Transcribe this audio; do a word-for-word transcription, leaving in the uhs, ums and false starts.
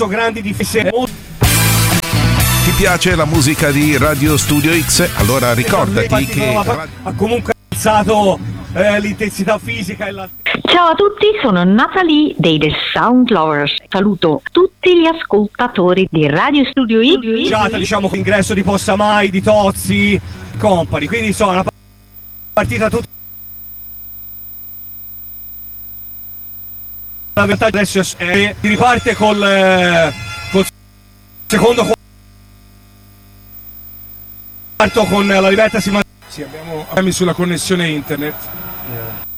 spesso grandi difese. Ti piace la musica di Radio Studio X? Allora ricordati che ha comunque alzato eh, l'intensità fisica e la... Ciao a tutti, sono Natalie dei The Sound Lovers. Saluto tutti gli ascoltatori di Radio Studio X. Già, diciamo, l'ingresso di Possamai, di Tozzi, company. Quindi insomma una partita tutta. La verità adesso è, si riparte col, eh, col secondo quarto con la libertà si. Sì, abbiamo problemi sulla connessione internet.